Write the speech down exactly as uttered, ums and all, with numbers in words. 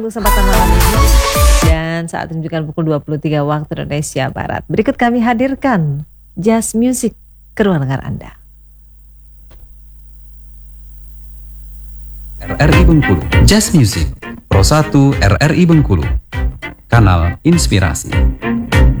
Kesempatan malam ini dan saat menunjukkan pukul dua puluh tiga waktu Indonesia Barat. Berikut kami hadirkan Jazz Music ke ruang dengar Anda. R R I Bengkulu, Jazz Music, Pro satu R R I Bengkulu, Kanal Inspirasi.